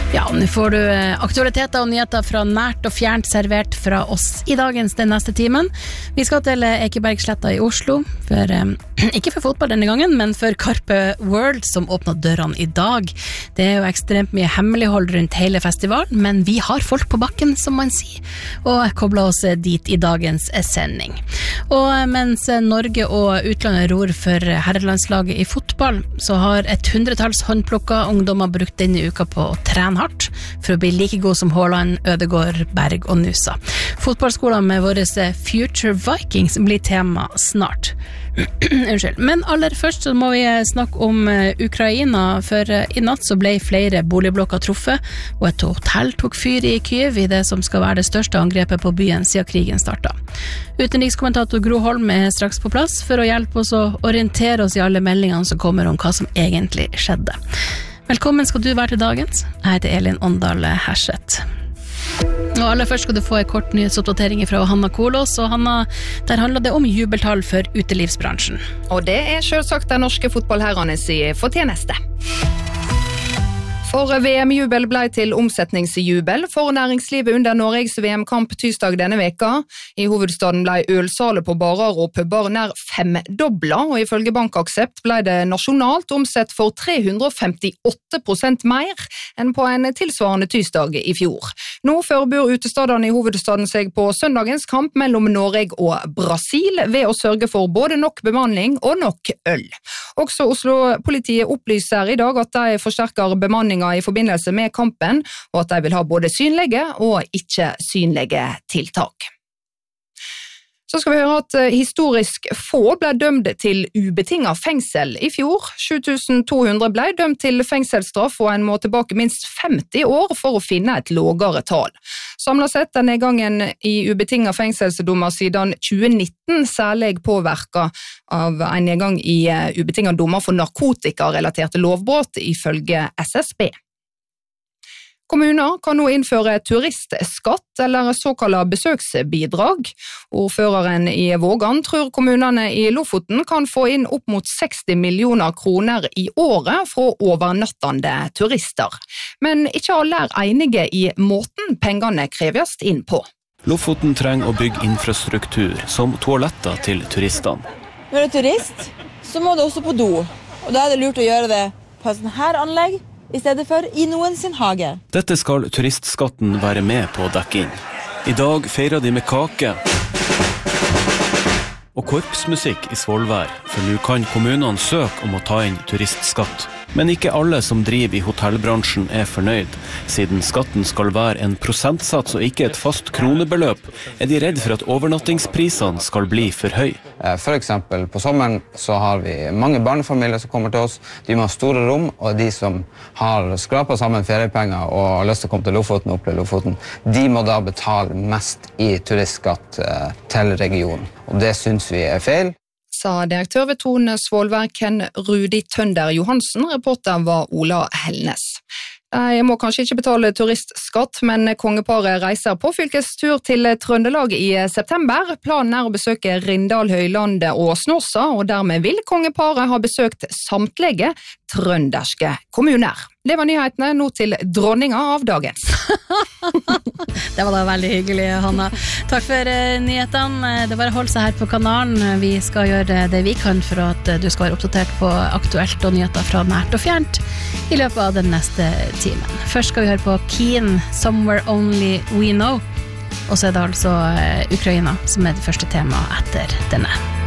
Ja, nå får du aktualiteter og nyheter fra nært og fjernt servert fra oss i dagens den neste timen. Vi skal til Ekebergsletta i Oslo, ikke for fotball denne gangen, men for Carpe World som åpnet dørene i dag. Det jo ekstremt mye hemmelighold rundt hele festivalen, men vi har folk på bakken, som man sier, og kobler oss dit i dagens sending. Og mens Norge og utlandet ror for herrelandslaget i fotball, så har 100-talls håndplukka ungdommer brukt denne uka på å trene hardt for å bli like god som Haaland, Ødegaard, Berg og Nusa. Fotballskolen med våre Future Vikings blir tema snart. Unnskyld. Men aller først så må vi snakke om Ukraina, for i natt så ble flere boligblokker truffet, og et hotell tok fyr i Kyiv i det som skal være det største angrepet på byen siden krigen startet. Utenrikskommentator Gro Holm straks på plass for å hjelpe oss å orientere oss i alle meldingene som kommer om hva som egentlig skjedde. Velkommen skal du være til dagens. Jeg heter Elin Åndal Herseth. Og aller først skal du få en kort nyhetsoppdatering fra Hanna Kolås, og Hanna, der handler det om jubeltall for utelivsbransjen. Og det selvsagt den norske fotballherrenes fortjeneste. For VM-jubel ble til omsetningsjubel for næringslivet under Norges VM-kamp tirsdag denne veka. I hovedstaden ble ølsalet på barer og pubber nær 5-doblet, og ifølge Bankaksept ble det nasjonalt omsett for 358% mer enn på en tilsvarende tirsdag i fjor. Nå forbereder utestadene i hovedstaden seg på søndagens kamp mellom Norge og Brasil ved å sørge for både nok bemanning og nok øl. Også Oslo-politiet opplyser i dag at de forsterker bemanning i forbindelse med kampen, og at de vil ha både synlige og ikke synlige tiltak. Så skal vi høre at historisk få ble dømt til ubetinget fengsel i fjor. 7200 ble dømt til fengselsstraff, og en må tilbake minst 50 år for å finne et lavere tall. Samlet sett nedgangen i ubetinget fengselsdommer siden 2019 særlig påvirket av en nedgang i ubetinget dommer for narkotikarelaterte lovbrott ifølge SSB. Kommuner kan nå innføre turistskatt eller såkalt besøksbidrag. Ordføreren i Vågan tror kommunene i Lofoten kan få inn opp mot 60 millioner kroner i året fra overnattende turister. Men ikke alle enige i måten pengene kreves inn på. Lofoten trenger å bygge infrastruktur som toaletter til turistene. Når du er turist, så må du også på do. Og da er det lurt å gjøre det på et sånt her anlegg, i stedet for i noen sin hage. Dette skal turistskatten være med på å dekke inn. I dag feirer de med kake og korpsmusikk i Svolvær, for nå kan kommunene søke om å ta inn turistskatt. Men ikke alle som driver i hotellbransjen fornøyd. Siden skatten skal være en prosentsats og ikke et fast kronebeløp, de redd for at overnattingsprisene skal bli for høy. For eksempel på sommeren så har vi mange barnefamilier som kommer til oss. De må ha store rom, og de som har skrapet sammen feriepenger og har lyst til å komme til Lofoten og oppleve Lofoten, de må da betale mest i turistskatt til regionen. Og det synes vi feil. Sa direktør ved Tone Svolvær Ken Rudi Tønder Johansen, reporter var Ola Helnes. De må kanskje ikke betale turistskatt, men kongeparet reiser på fylkestur til Trøndelag i september. Planen å besøke Rindal, Høylandet og Snåsa, og dermed vil kongeparet ha besøkt samtlige trønderske kommuner. Det var nyhetene, nå til dronninga av dagens. Det var da veldig hyggelig, Hanna. Takk for nyhetene. Det var å holde seg her på kanalen. Vi skal gjøre det vi kan for at du skal være oppdatert på aktuelt og nyheter fra nært og fjernt i løpet av den neste timen. Først skal vi høre på Keen, Somewhere Only We Know. Og så er det altså Ukraina som er det første temaet etter denne.